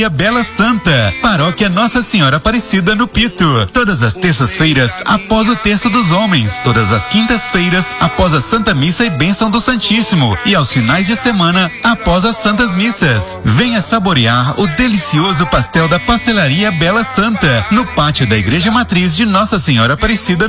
Bela Santa, Paróquia Nossa Senhora Aparecida no Pito. Todas as terças-feiras após o Terço dos Homens, todas as quintas-feiras após a Santa Missa e Bênção do Santíssimo e aos finais de semana após as Santas Missas. Venha saborear o delicioso pastel da Pastelaria Bela Santa no pátio da Igreja Matriz de Nossa Senhora Aparecida